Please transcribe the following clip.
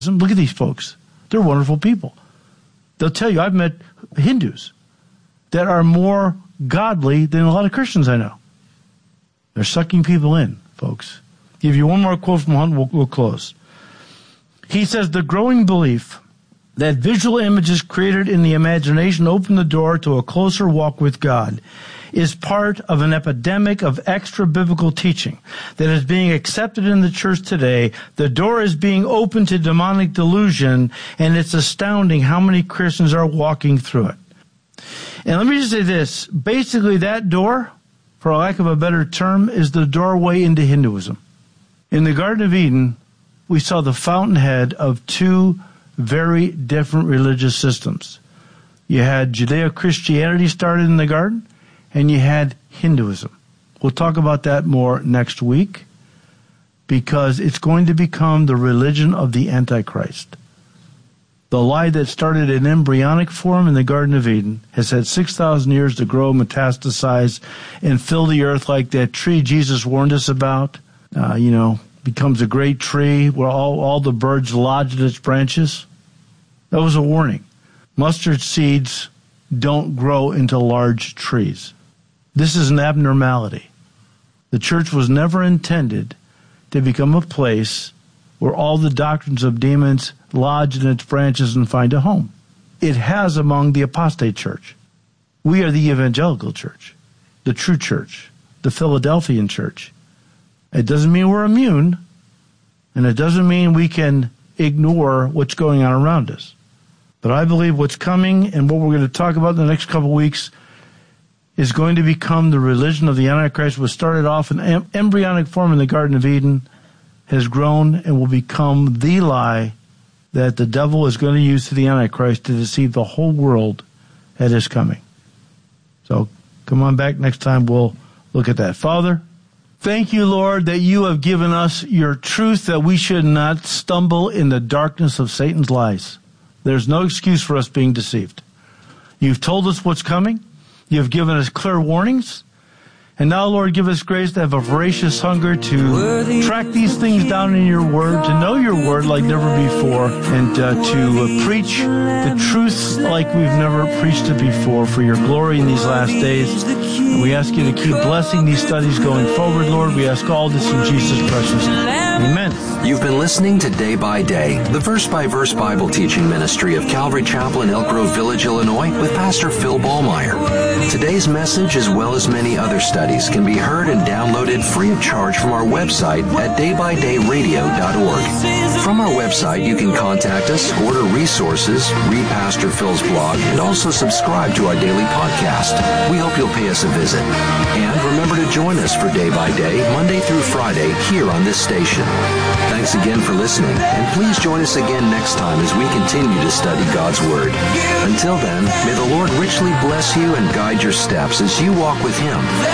Look at these folks. They're wonderful people. They'll tell you, I've met Hindus that are more godly than a lot of Christians I know. They're sucking people in, folks. Give you one more quote from Hunt, we'll close. He says, the growing belief that visual images created in the imagination open the door to a closer walk with God is part of an epidemic of extra-biblical teaching that is being accepted in the church today. The door is being opened to demonic delusion, and it's astounding how many Christians are walking through it. And let me just say this. Basically, that door, for lack of a better term, is the doorway into Hinduism. In the Garden of Eden, we saw the fountainhead of two very different religious systems. You had Judeo-Christianity started in the garden, and you had Hinduism. We'll talk about that more next week, because it's going to become the religion of the Antichrist. The lie that started in embryonic form in the Garden of Eden has had 6,000 years to grow, metastasize, and fill the earth like that tree Jesus warned us about, becomes a great tree where all the birds lodge in its branches. That was a warning. Mustard seeds don't grow into large trees. This is an abnormality. The church was never intended to become a place where all the doctrines of demons lodge in its branches and find a home. It has among the apostate church. We are the evangelical church, the true church, the Philadelphian church. It doesn't mean we're immune, and it doesn't mean we can ignore what's going on around us. But I believe what's coming and what we're going to talk about in the next couple of weeks is going to become the religion of the Antichrist. What started off in embryonic form in the Garden of Eden has grown and will become the lie that the devil is going to use to the Antichrist to deceive the whole world at his coming. So come on back next time. We'll look at that. Father, thank you, Lord, that you have given us your truth, that we should not stumble in the darkness of Satan's lies. There's no excuse for us being deceived. You've told us what's coming. You've given us clear warnings. And now, Lord, give us grace to have a voracious hunger to track these things down in your word, to know your word like never before, and to preach the truth like we've never preached it before for your glory in these last days. And we ask you to keep blessing these studies going forward, Lord. We ask all this in Jesus' precious name. Amen. You've been listening to Day by Day, the verse-by-verse Bible teaching ministry of Calvary Chapel in Elk Grove Village, Illinois, with Pastor Phil Ballmeyer. Today's message, as well as many other studies, can be heard and downloaded free of charge from our website at daybydayradio.org. From our website, you can contact us, order resources, read Pastor Phil's blog, and also subscribe to our daily podcast. We hope you'll pay us a visit. And remember to join us for Day by Day, Monday through Friday, here on this station. Thanks again for listening, and please join us again next time as we continue to study God's Word. Until then, may the Lord richly bless you and guide your steps as you walk with Him.